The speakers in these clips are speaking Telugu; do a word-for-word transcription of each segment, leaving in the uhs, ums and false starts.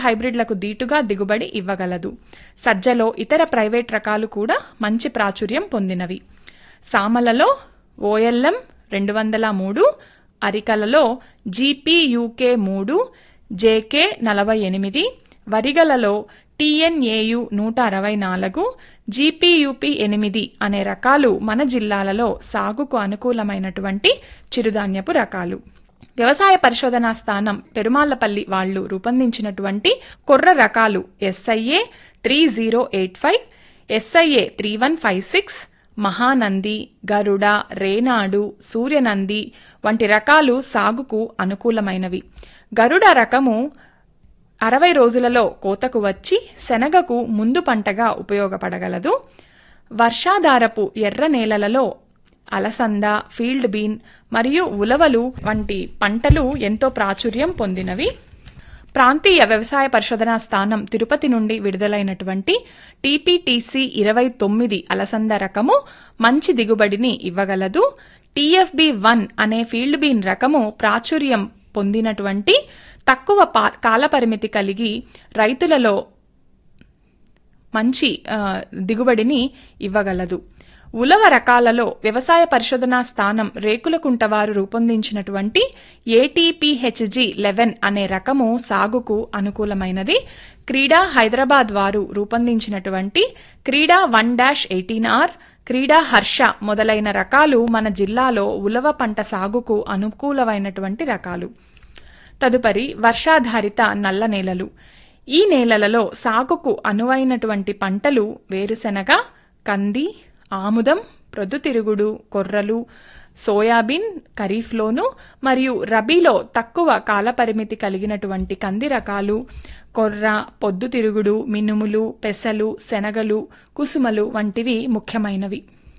హైబ్రిడ్లకు దీటుగా దిగుబడి ఇవ్వగలదు. సజ్జలో ఇతర ప్రైవేట్ రకాలు కూడా మంచి ప్రాచుర్యం పొందినవి. సామలలో ఓఎల్ఎం రెండు వందల మూడు, అరికలలో జీపీయూకే మూడు, జేకే నలభై ఎనిమిది, వరిగలలో టీఎన్ఏయు నూట అరవై నాలుగు, జీపీయూపీ ఎనిమిది అనే రకాలు మన జిల్లాలలో సాగుకు అనుకూలమైనటువంటి చిరుధాన్యపు రకాలు. వ్యవసాయ పరిశోధనా స్థానం పెరుమాళ్లపల్లి వాళ్లు రూపొందించినటువంటి కొర్ర రకాలు ఎస్ఐఏ three zero eight five, ఎస్ఐఏ three one five six, Mahanandi, గరుడ, రేనాడు, సూర్యనంది వంటి రకాలు సాగుకు అనుకూలమైనవి. గరుడ రకము అరవై రోజులలో కోతకు వచ్చి శనగకు ముందు పంటగా ఉపయోగపడగలదు. వర్షాధారపు ఎర్ర నేలలలో అలసంద, ఫీల్డ్ బీన్ మరియు ఉలవలు వంటి పంటలు ఎంతో ప్రాచుర్యం పొందినవి. ప్రాంతీయ వ్యవసాయ పరిశోధనా స్థానం తిరుపతి నుండి విడుదలైనటువంటి టీపీటీసీ ఇరవై తొమ్మిది అలసంద రకము మంచి దిగుబడిని ఇవ్వగలదు. టీఎఫ్బి వన్ అనే ఫీల్డ్ బీన్ రకము ప్రాచుర్యం పొందినటువంటి తక్కువ కాలపరిమితి కలిగి రైతులలో మంచి దిగుబడిని ఇవ్వగలదు. ఉలవ రకాలలో వ్యవసాయ పరిశోధనా స్థానం రేకులకుంట వారు రూపొందించినటువంటి ఏటీపీహెచ్జి లెవెన్ అనే రకము సాగుకు అనుకూలమైనది. క్రీడా హైదరాబాద్ వారు రూపొందించినటువంటి క్రీడా వన్ డాష్ ఎయిటీన్ ఆర్, క్రీడా హర్ష మొదలైన రకాలు మన జిల్లాలో ఉలవ పంట సాగుకు అనుకూలమైనటువంటి రకాలు. తదుపరి వర్షాధారిత నల్ల నేలలు. ఈ నేలలలో సాగుకు అనువైనటువంటి పంటలు వేరుశెనగ, కంది, ఆముదం, ప్రొద్దుతిరుగుడు, కొర్రలు, సోయాబీన్ ఖరీఫ్లోను మరియు రబీలో తక్కువ కాలపరిమితి కలిగినటువంటి కంది రకాలు, కొర్ర, పొద్దుతిరుగుడు, మినుములు, పెసలు, శనగలు, కుసుమలు వంటివి ముఖ్యమైనవి.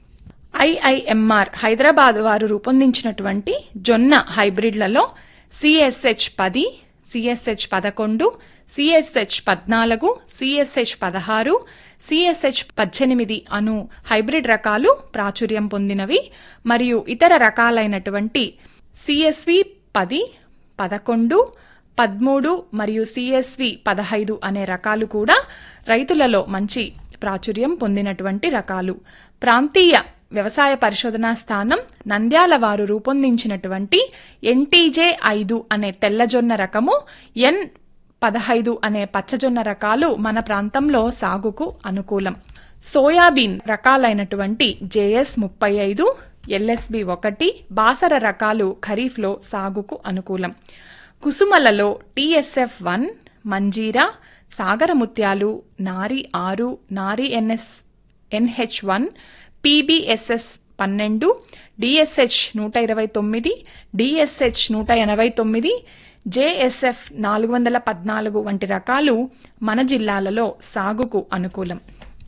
ఐఐఎంఆర్ హైదరాబాద్ వారు రూపొందించినటువంటి జొన్న హైబ్రిడ్లలో సిఎస్హెచ్ పది, సిఎస్హెచ్ పదకొండు, సిఎస్హెచ్ పద్నాలుగు, సిఎస్హెచ్ పదహారు, సిఎస్హెచ్ పద్దెనిమిది అను హైబ్రిడ్ రకాలు ప్రాచుర్యం పొందినవి మరియు ఇతర రకాలైనటువంటి సిఎస్వి పది, పదకొండు, పదమూడు మరియు సిఎస్వి పదహైదు అనే రకాలు కూడా రైతులలో మంచి ప్రాచుర్యం పొందినటువంటి రకాలు. ప్రాంతీయ వ్యవసాయ పరిశోధనా స్థానం నంద్యాల వారు రూపొందించినటువంటి ఎన్టీజే ఐదు అనే తెల్లజొన్న రకము, ఎన్ పదహైదు అనే పచ్చజొన్న రకాలు మన ప్రాంతంలో సాగుకు అనుకూలం. సోయాబీన్ రకాలైనటువంటి జేఎస్ ముప్పై ఐదు, ఎల్ఎస్బి ఒకటి, బాసర రకాలు ఖరీఫ్లో సాగుకు అనుకూలం. కుసుమలలో టీఎస్ఎఫ్ వన్, మంజీరా, సాగర ముత్యాలు, నారి ఆరు, నారి ఎన్ఎస్ ఎన్హెచ్ వన్, పీబీఎస్ఎస్ పన్నెండు, డిఎస్హెచ్ నూట ఇరవై తొమ్మిది, డిఎస్హెచ్ నూట ఎనభై తొమ్మిది, జేఎస్ఎఫ్ నాలుగు వందల పద్నాలుగు వంటి రకాలు మన జిల్లాలలో సాగుకు అనుకూలం.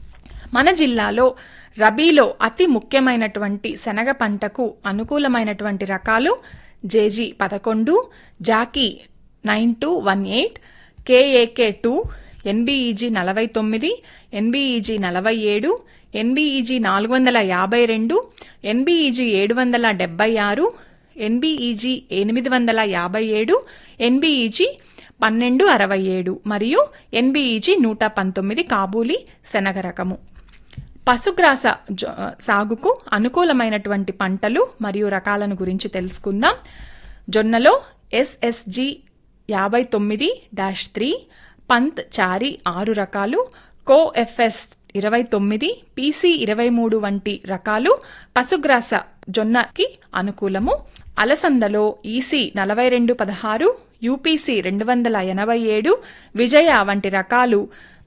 మన జిల్లాలో రబీలో అతి ముఖ్యమైనటువంటి శనగ పంటకు అనుకూలమైనటువంటి రకాలు జేజీ పదకొండు, Jackie nine two one eight, KAK two, NBEG నలభై తొమ్మిది, ఎన్బీఈజీ నలభై ఏడు, ఎన్బీఈజీ నాలుగు వందల యాభై రెండు, ఎన్బీఈజీ ఏడు వందల డెబ్బై ఆరు, ఎన్బీఈజీ ఎనిమిది వందల యాభై ఏడు, ఎన్బీఈజీ పన్నెండు అరవై ఏడు మరియు ఎన్బీఈజీ నూట పంతొమ్మిది కాబూలీ శనగ రకము. పశుగ్రాస సాగుకు అనుకూలమైనటువంటి పంటలు మరియు రకాలను గురించి తెలుసుకుందాం. జొన్నలో ఎస్ఎస్జి యాభై తొమ్మిది డాష్ త్రీ, పంత్ చారి ఆరు రకాలు, కోఎఫ్ఎస్ ఇరవై తొమ్మిది, పీసీ ఇరవై మూడు వంటి రకాలు పశుగ్రాస జొన్నకి అనుకూలము. అలసందలో ఈసీ నలభై రెండు పదహారు, యూపీసీ రెండు వందల ఎనభై ఏడు, విజయ వంటి రకాలు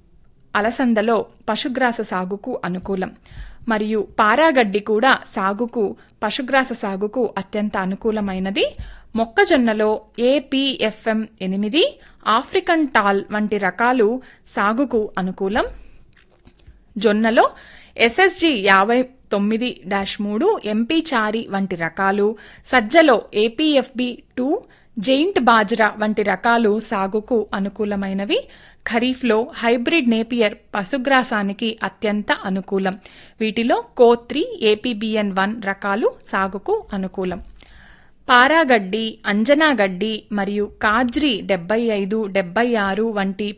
అలసందలో పశుగ్రాస సాగుకు అనుకూలం. మరియు పారాగడ్డి కూడా సాగుకు పశుగ్రాస సాగుకు అత్యంత అనుకూలమైనది. మొక్కజొన్నలో ఏపీఎఫ్ఎం ఎనిమిది, ఆఫ్రికన్ టాల్ వంటి రకాలు సాగుకు అనుకూలం. జొన్నలో ఎస్ఎస్జి యాభై తొమ్మిది డాష్ మూడు, ఎంపీ చారి వంటి రకాలు, సజ్జలో ఏపీఎఫ్బి టూ, జెయింట్ బాజ్రా వంటి రకాలు సాగుకు అనుకూలమైనవి. ఖరీఫ్లో హైబ్రిడ్ నేపియర్ పశుగ్రాసానికి అత్యంత అనుకూలం. వీటిలో కోత్రి, ఏపీబిఎన్ వన్ రకాలు సాగుకు అనుకూలం. పారాగడ్డి, అంజనాగడ్డి మరియు కాజ్రీ డెబ్బై ఐదు, డెబ్బై ఆరు వంటి